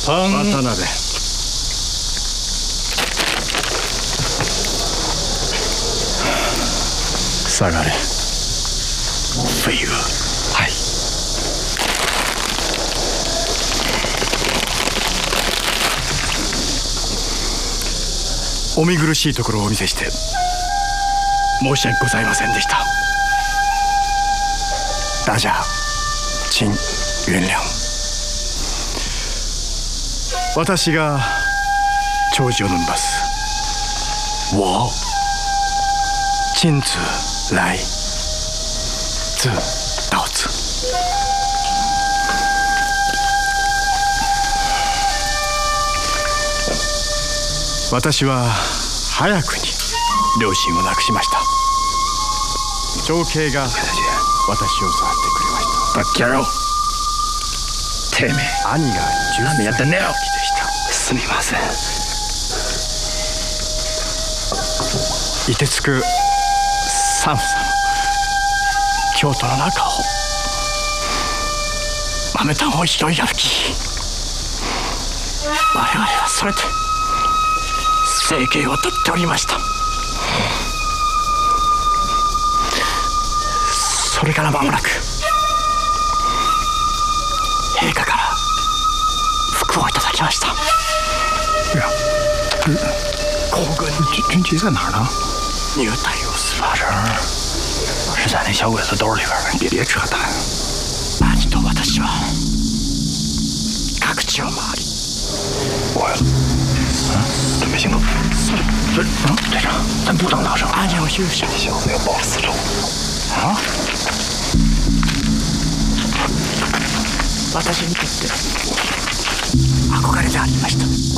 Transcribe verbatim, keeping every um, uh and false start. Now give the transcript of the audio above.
パン渡辺。下がれ。フェイグ。はい。お見苦しいところをお見せして申し訳ございませんでした。大家请原谅。私が弔辞を述べます。我亲自来自刀子。私は早くに両親を亡くしました。長兄が私を育ててくれました。 バカ野郎、てめえ兄がじゅうさん何やってんだよ。 でした。 すみません。 凍てつく寒さの京都の中を豆炭を拾い歩き、我々はそれで生計をとっておりました。それから間もなく陛下から服をいただきました。 いや， 皇軍に军旗在哪儿呢？ 入隊をする。 八成是在那小鬼子兜里边儿。别别扯淡。 兄と私は各地を回り。 过来了。嗯，准备行动。这这嗯，队长，咱不当大声。 兄を勇者。 这小子要报私仇。啊？ 私にとって憧れでありました。